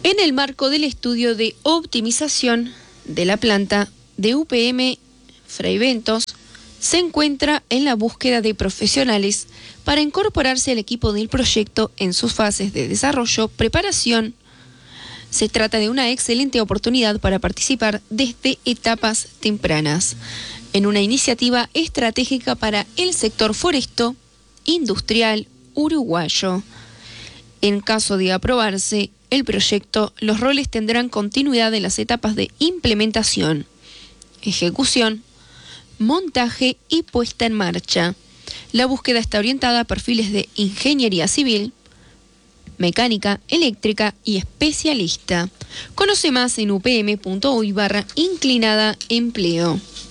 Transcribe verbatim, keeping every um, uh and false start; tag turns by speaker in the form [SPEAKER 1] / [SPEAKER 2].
[SPEAKER 1] En el marco del estudio de optimización de la planta de U P M Freyventos, se encuentra en la búsqueda de profesionales para incorporarse al equipo del proyecto en sus fases de desarrollo, preparación. Se trata de una excelente oportunidad para participar desde etapas tempranas en una iniciativa estratégica para el sector foresto industrial uruguayo. En caso de aprobarse el proyecto, los roles tendrán continuidad en las etapas de implementación, ejecución, montaje y puesta en marcha. La búsqueda está orientada a perfiles de ingeniería civil, mecánica, eléctrica y especialista. Conoce más en upm punto uy barra inclinada empleo.